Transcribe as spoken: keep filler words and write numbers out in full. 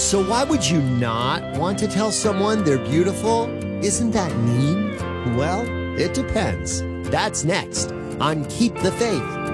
So why would you not want to tell someone they're beautiful? Isn't that mean? Well, it depends. That's next on Keep the Faith.